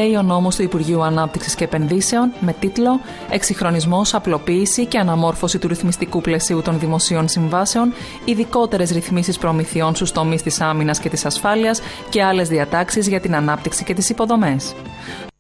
λέει ο νόμος του Υπουργείου Ανάπτυξης και Επενδύσεων με τίτλο «Εξυγχρονισμός, απλοποίηση και αναμόρφωση του ρυθμιστικού πλαισίου των δημοσίων συμβάσεων, ειδικότερες ρυθμίσεις προμηθειών στους τομείς της άμυνας και της ασφάλειας και άλλες διατάξεις για την ανάπτυξη και τις υποδομές».